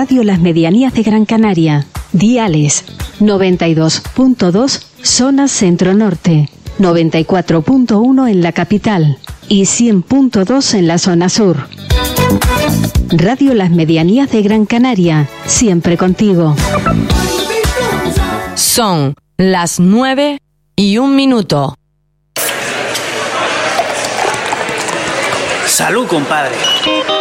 Radio Las Medianías de Gran Canaria. Diales 92.2 zona centro-norte, 94.1 en la capital y 100.2 en la zona sur. Radio Las Medianías de Gran Canaria, siempre contigo. Son las 9:01. Salud, compadre.